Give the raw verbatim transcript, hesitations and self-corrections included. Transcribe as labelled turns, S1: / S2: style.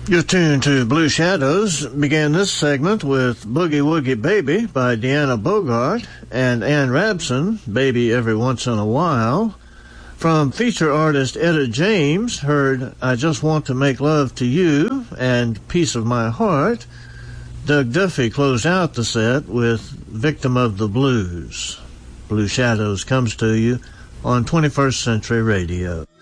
S1: You're tuned to Blue Shadows. Began this segment with Boogie Woogie Baby by Deanna Bogart and Ann Rabson, Baby Every Once in a While. From feature artist Etta James, heard I Just Want to Make Love to You and Piece of My Heart. Doug Duffy closed out the set with Victim of the Blues. Blue Shadows comes to you on twenty-first Century Radio.